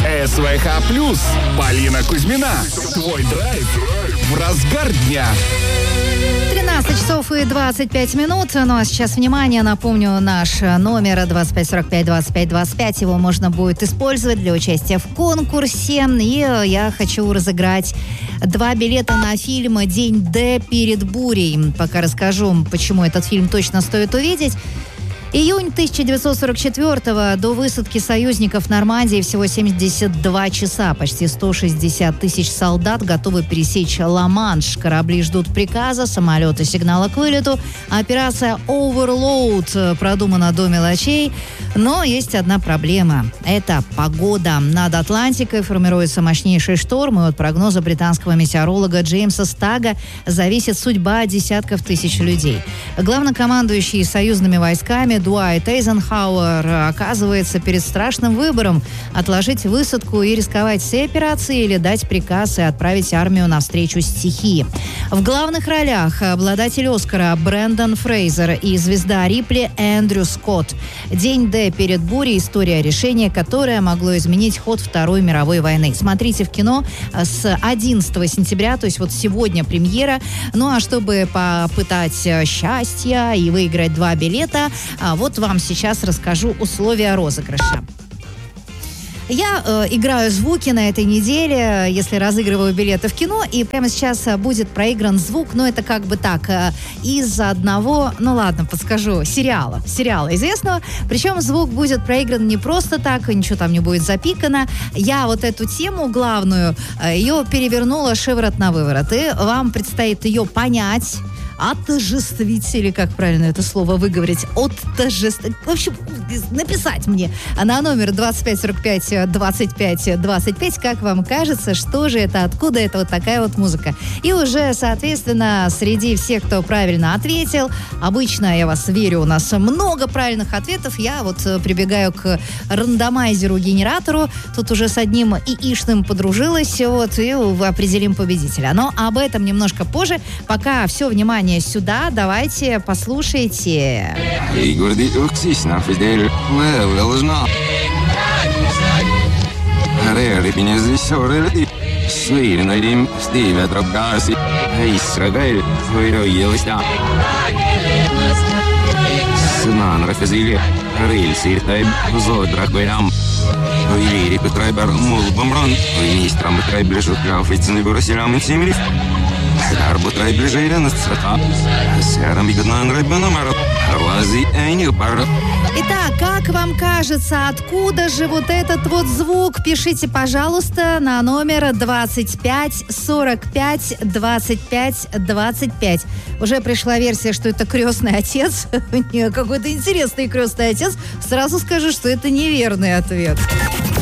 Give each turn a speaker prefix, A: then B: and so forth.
A: СВХ Плюс. Полина Кузьмина. Твой драйв в разгар дня.
B: 13 часов и 25 минут. Ну а сейчас, внимание, напомню, наш номер 2545-2525. Его можно будет использовать для участия в конкурсе. И я хочу разыграть 2 билета на фильм «День Д перед бурей». Пока расскажу, почему этот фильм точно стоит увидеть. Июнь 1944-го, до высадки союзников в Нормандии всего 72 часа. Почти 160 тысяч солдат готовы пересечь Ла-Манш. Корабли ждут приказа, самолеты сигнала к вылету. Операция Overload продумана до мелочей. Но есть одна проблема. Это погода. Над Атлантикой формируется мощнейший шторм. И от прогноза британского метеоролога Джеймса Стага зависит судьба десятков тысяч людей. Главнокомандующий союзными войсками Дуайт Эйзенхауэр оказывается перед страшным выбором: отложить высадку и рисковать всей операцией или дать приказ и отправить армию навстречу стихии. В главных ролях обладатель Оскара Брэндон Фрейзер и звезда Рипли Эндрю Скотт. «День Д перед бурей» — история решения, которое могло изменить ход Второй мировой войны. Смотрите в кино с 11 сентября, то есть вот сегодня премьера. Ну а чтобы попытать счастья и выиграть 2 билета, вот вам сейчас расскажу условия розыгрыша. Я играю звуки на этой неделе, если разыгрываю билеты в кино, и прямо сейчас будет проигран звук, но это как бы так, из одного, ну ладно, подскажу, сериала известного. Причем звук будет проигран не просто так, ничего там не будет запикано. Я вот эту тему главную, ее перевернула шиворот на выворот, и вам предстоит ее понять, отождествить, или как правильно это слово выговорить, отождествить. В общем, написать мне на номер 2545-2525, как вам кажется, что же это, откуда это вот такая вот музыка. И уже, соответственно, среди всех, кто правильно ответил, обычно, я вас верю, у нас много правильных ответов, я вот прибегаю к рандомайзеру-генератору, тут уже с одним ИИшным подружилась, вот, и определим победителя. Но об этом немножко позже. Пока все внимание сюда, давайте послушайте. Итак, как вам кажется, откуда же вот этот вот звук? Пишите, пожалуйста, на номер 2545-2525. Уже пришла версия, что это крестный отец. Какой-то интересный крестный отец. Сразу скажу, что это неверный ответ.